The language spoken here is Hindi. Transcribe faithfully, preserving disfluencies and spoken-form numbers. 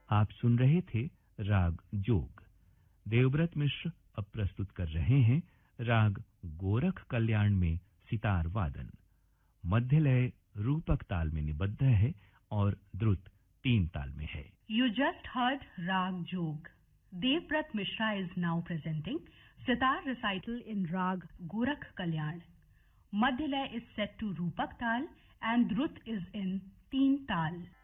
आप सुन रहे थे राग जोग। देवव्रत मिश्र अब प्रस्तुत कर रहे हैं राग गोरख कल्याण में सितार वादन। मध्य लय रूपक ताल में निबद्ध है और द्रुत तीन ताल में है। You just heard Rag Jog. Devvrat Mishra is now presenting sitar recital in Rag Gorakh Kalyan. Madhya lay is set to Rupak Tal and Drut is in Teen Tal.